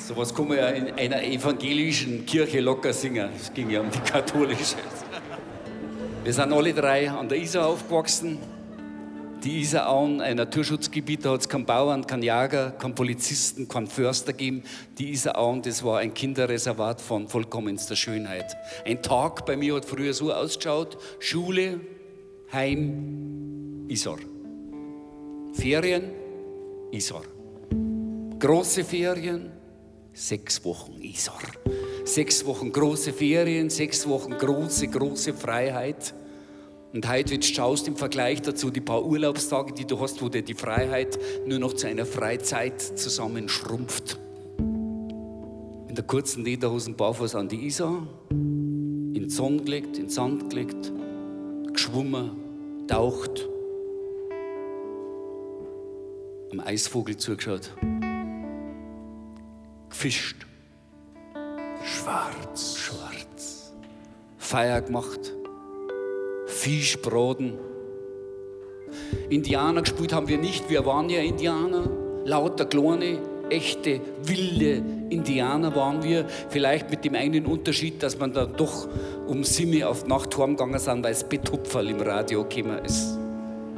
Sowas kann man ja in einer evangelischen Kirche locker singen. Es ging ja um die katholische. Wir sind alle drei an der Isar aufgewachsen. Die Isarauen, ein Naturschutzgebiet, da hat es keinen Bauern, keinen Jäger, keinen Polizisten, keinen Förster gegeben. Die Isarauen, das war ein Kinderreservat von vollkommenster Schönheit. Ein Tag bei mir hat früher so ausgeschaut: Schule, Heim, Isar. Ferien, Isar. Große Ferien, 6 Wochen Isar. 6 Wochen große Ferien, 6 Wochen große Freiheit. Und heute, wenn du schaust im Vergleich dazu, die paar Urlaubstage, die du hast, wo dir die Freiheit nur noch zu einer Freizeit zusammenschrumpft. In der kurzen Lederhosen barfuß an die Isar, in die Sonne gelegt, in den Sand gelegt, geschwommen, taucht, am Eisvogel zugeschaut, gefischt, schwarz, Feier gemacht, Fischbraten. Indianer gespielt haben wir nicht, wir waren ja Indianer. Lauter kleine, echte, wilde Indianer waren wir. Vielleicht mit dem einen Unterschied, dass man dann doch um 7 Uhr auf die Nacht heimgegangen sind, weil das Betthupferl im Radio gekommen ist.